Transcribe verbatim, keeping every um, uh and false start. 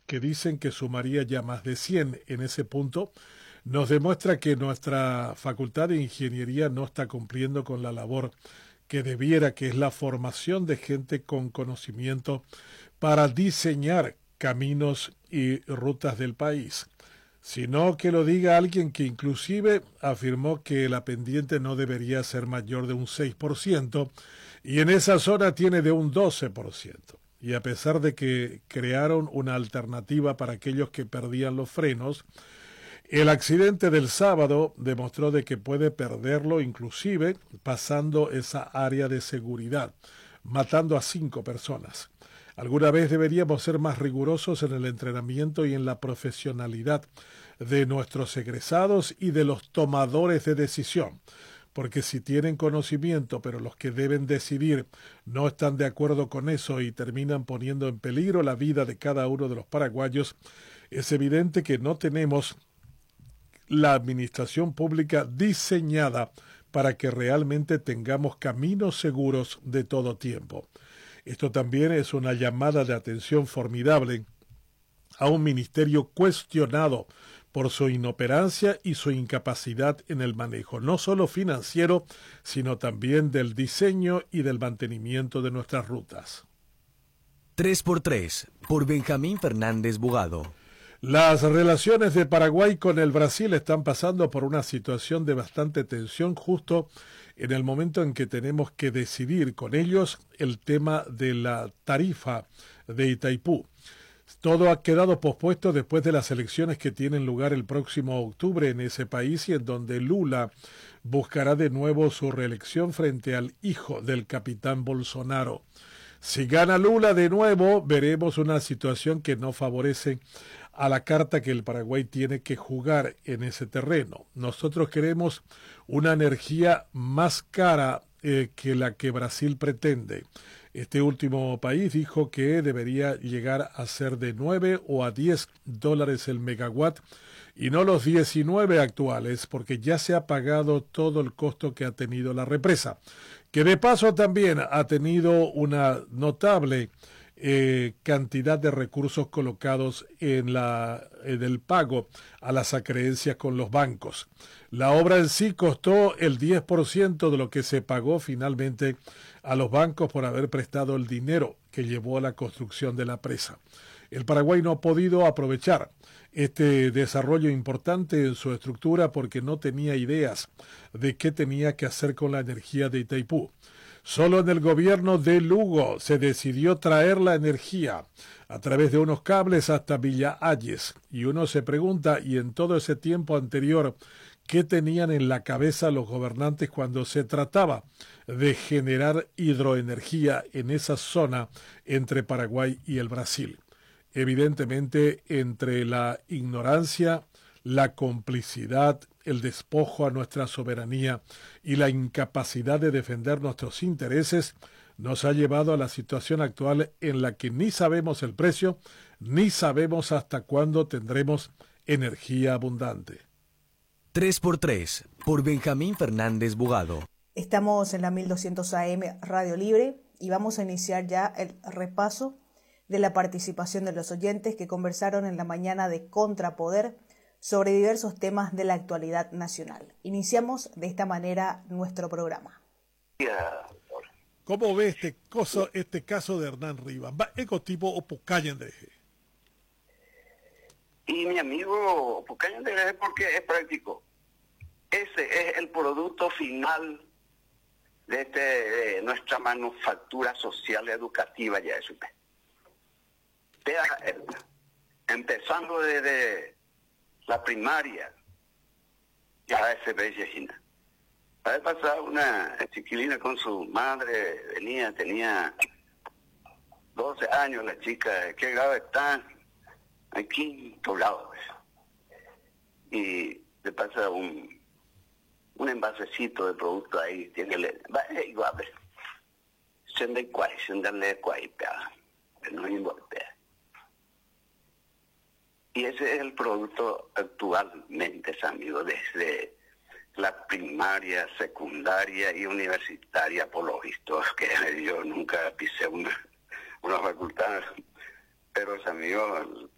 que dicen que sumaría ya más de cien en ese punto, nos demuestra que nuestra Facultad de Ingeniería no está cumpliendo con la labor que debiera, que es la formación de gente con conocimiento para diseñar caminos y rutas del país, sino que lo diga alguien que inclusive afirmó que la pendiente no debería ser mayor de un seis por ciento y en esa zona tiene de un doce por ciento. Y a pesar de que crearon una alternativa para aquellos que perdían los frenos, el accidente del sábado demostró de que puede perderlo inclusive pasando esa área de seguridad, matando a cinco personas. Alguna vez deberíamos ser más rigurosos en el entrenamiento y en la profesionalidad de nuestros egresados y de los tomadores de decisión, porque si tienen conocimiento, pero los que deben decidir no están de acuerdo con eso y terminan poniendo en peligro la vida de cada uno de los paraguayos, es evidente que no tenemos la administración pública diseñada para que realmente tengamos caminos seguros de todo tiempo. Esto también es una llamada de atención formidable a un ministerio cuestionado por su inoperancia y su incapacidad en el manejo, no solo financiero, sino también del diseño y del mantenimiento de nuestras rutas. tres por tres, por Benjamín Fernández Bugado. Las relaciones de Paraguay con el Brasil están pasando por una situación de bastante tensión justo en el momento en que tenemos que decidir con ellos el tema de la tarifa de Itaipú. Todo ha quedado pospuesto después de las elecciones que tienen lugar el próximo octubre en ese país y en donde Lula buscará de nuevo su reelección frente al hijo del capitán Bolsonaro. Si gana Lula de nuevo, veremos una situación que no favorece a la carta que el Paraguay tiene que jugar en ese terreno. Nosotros queremos una energía más cara eh, que la que Brasil pretende. Este último país dijo que debería llegar a ser de nueve o a diez dólares el megawatt y no los diecinueve actuales, porque ya se ha pagado todo el costo que ha tenido la represa, que de paso también ha tenido una notable eh, cantidad de recursos colocados en, la, en el pago a las acreencias con los bancos. La obra en sí costó el diez por ciento de lo que se pagó finalmente a los bancos por haber prestado el dinero que llevó a la construcción de la presa. El Paraguay no ha podido aprovechar este desarrollo importante en su estructura porque no tenía ideas de qué tenía que hacer con la energía de Itaipú. Solo en el gobierno de Lugo se decidió traer la energía a través de unos cables hasta Villa Ayes. Y uno se pregunta, y en todo ese tiempo anterior, ¿qué tenían en la cabeza los gobernantes cuando se trataba de generar hidroenergía en esa zona entre Paraguay y el Brasil? Evidentemente, entre la ignorancia, la complicidad, el despojo a nuestra soberanía y la incapacidad de defender nuestros intereses, nos ha llevado a la situación actual en la que ni sabemos el precio, ni sabemos hasta cuándo tendremos energía abundante. tres por tres, por Benjamín Fernández Bugado. Estamos en la mil doscientos A M Radio Libre y vamos a iniciar ya el repaso de la participación de los oyentes que conversaron en la mañana de Contrapoder sobre diversos temas de la actualidad nacional. Iniciamos de esta manera nuestro programa. ¿Cómo ve este, coso, este caso de Hernán Rivas? ¿Va ecotipo o pucayen de eje? Y mi amigo pucayen de eje porque es práctico. Ese es el producto final de, este, de nuestra manufactura social educativa, ya es usted. Empezando desde la primaria, ya se ve Yejina. La vez pasada una chiquilina con su madre venía, tenía doce años la chica, ¿qué grado está? Aquí, quinto grado. Y le pasa un, un envasecito de producto ahí, tiene le, va, igual, senda y cuay, senda le cuay, no importa. Y ese es el producto actualmente, amigo, desde la primaria, secundaria y universitaria, por lo visto, que yo nunca pisé una, una facultad, pero, amigos,